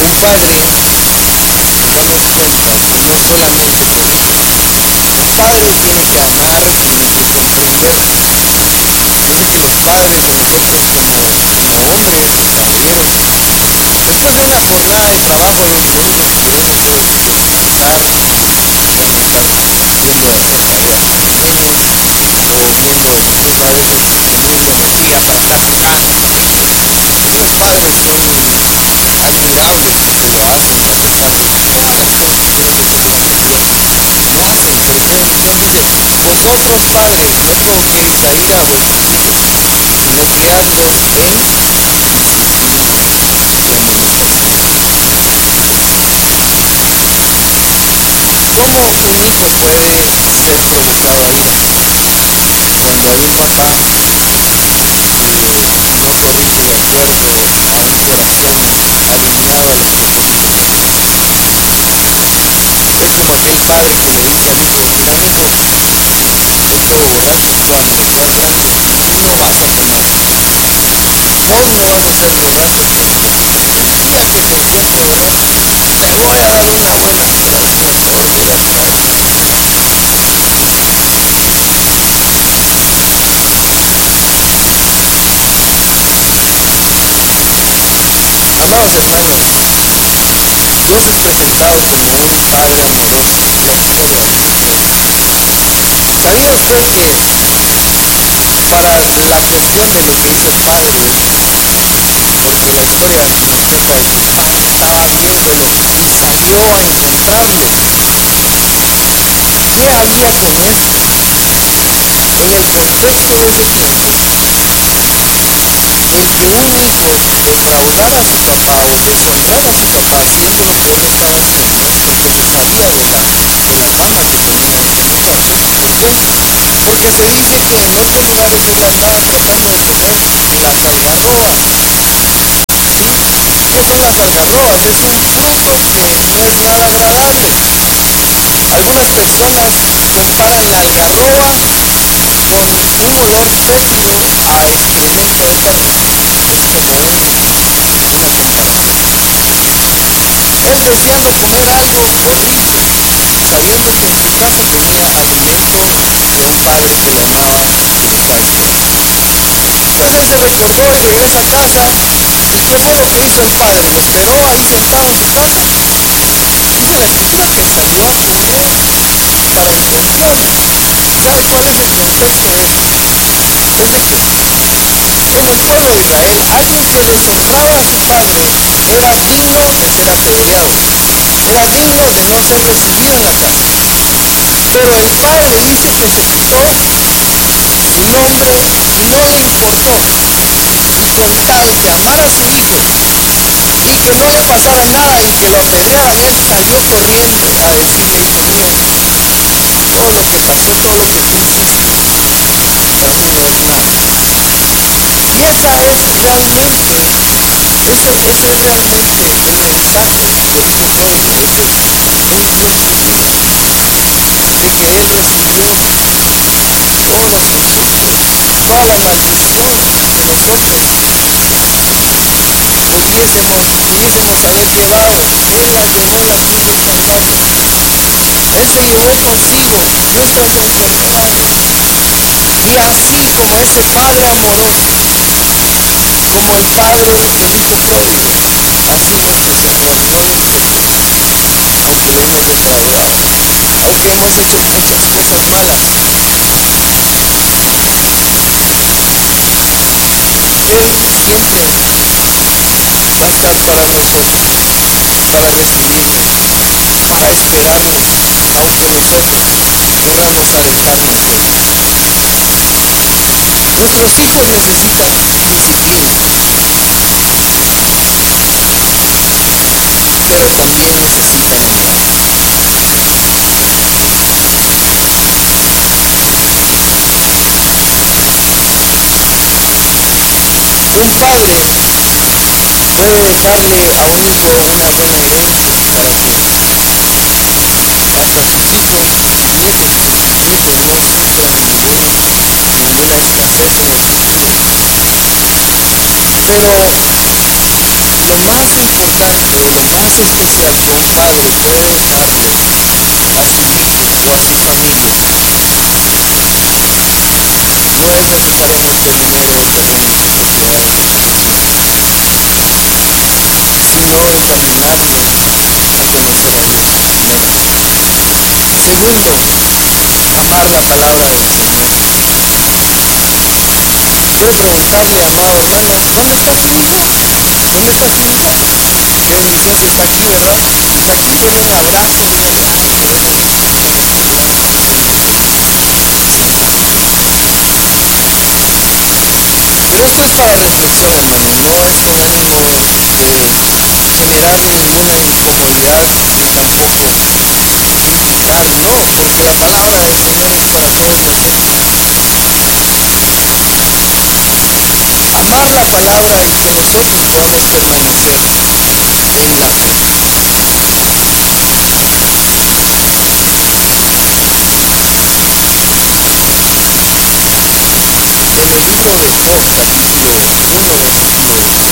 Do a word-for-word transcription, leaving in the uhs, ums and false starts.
Un padre se respeta no solamente como hijo. Un padre tiene que amar, tiene que comprender. Yo sé que los padres de nosotros como, como hombres, caballeros, después de una jornada de trabajo, lo, lo único que queremos es descansar y cuando estamos yendo hacia tareas con los niños o yendo incluso a veces teniendo energía para trabajar, ¿no es cierto? Y los padres son admirables porque lo hacen y a pesar de todas las cosas que a veces la gente no hace entender. Entonces dice, vosotros padres, no provoquéis a ira a vuestros hijos, sino criadlos en amor. Y en el consejo. ¿Cómo un hijo puede ser provocado a ira? Cuando hay un papá que no corrige de acuerdo a un corazón alineado a los propósitos de Dios. Es como aquel padre que le dice al hijo, mira mi hijo, tengo borrachos toda mi vida atrás y tú no vas a tomar mi lugar. Vos no vas a ser borracho por siempre. El día que me encuentre borracho, te voy a dar una buena pedadita, olvídate la verdad. Amados hermanos, Dios es presentado como un Padre amoroso en la historia de la Iglesia. ¿Sabía usted que para la cuestión de lo que hizo el Padre, porque la historia muestra cuál es el Padre, estaba bien veloz y salió a encontrarlo? ¿Qué había con él? En el perfecto desespero, en que un hijo defraudara a su papá o deshonrara a su papá haciendo lo que él estaba haciendo, es porque se sabía de la, de la fama que tenía en el pueblo. ¿Por qué? Porque se dice que en otros lugares él andaba tratando de comer las algarrobas. ¿Sí? ¿Qué son las algarrobas? Es un fruto que no es nada agradable. Algunas personas comparan la algarroba con un olor fétido a excremento de perro. Es como un, una comparación. Él deseando comer algo horrible, sabiendo que en su casa tenía alimento de un padre que le amaba y del cual se iba a morir. Entonces él se recordó y regresa a casa. ¿Y qué fue lo que hizo el padre? ¿Lo esperó ahí sentado en su casa? Dice la escritura que salió a correr para encontrarlo. ¿Sabe cuál es el contexto de esto? Es de que en el pueblo de Israel, alguien que deshonraba a su padre era digno de ser apedreado, era digno de no ser recibido en la casa. Pero el padre dice que se quitó el nombre y no le importó. Y con tal de amar a su hijo y que no le pasara nada y que lo apedrearan, él salió corriendo a decirle, hijo mío, todo lo que pasó, todo lo que tú hiciste, ya no es nada. Y esa es realmente, ese, ese es realmente el mensaje del Hijo pródigo, ese anuncio en su vida, de que Él recibió todos nosotros, toda la maldición que nosotros pudiésemos, pudiésemos haber llevado. Él la llevó en la cruz del Calvario. Él se llevó consigo nuestras enfermedades. Y así como ese Padre amoroso, como el Padre del Hijo pródigo, así nuestro Señor no despreció, aunque le hemos defraudado, aunque hemos hecho muchas cosas malas. Él siempre va a estar para nosotros, para recibirnos, para esperarnos, aunque nosotros querramos alejarnos de Él. Nuestros hijos necesitan disciplina, pero también necesitan amor. Un padre puede dejarle a un hijo una buena herencia para siempre. Hasta sus hijos y nietos, porque sus nietos no sufran ningún, ninguna escasez en el futuro. Pero lo más importante lo demás es que sea buen padre, debe darle a sus hijos o a su familia. No es necesariamente dinero o terrenos o propiedades, sino encaminarlos hacia lo que vale la pena. Segundo, amar la palabra del Señor. Quiero preguntarle, amado hermano, ¿dónde está su hijo? ¿Dónde está su hijo? Que mi esposa está aquí, ¿verdad? Está aquí, denle un abrazo, dígale, ay, qué buena hijita, felicidades, bendiciones. Pero esto es para reflexión, hermano, no es con ánimo de generarle ninguna incomodidad ni tampoco criticar, no, porque la palabra del Señor es para todos nosotros. Amar la palabra y que nosotros podamos permanecer en la fe. En el libro de Job, capítulo uno, versículo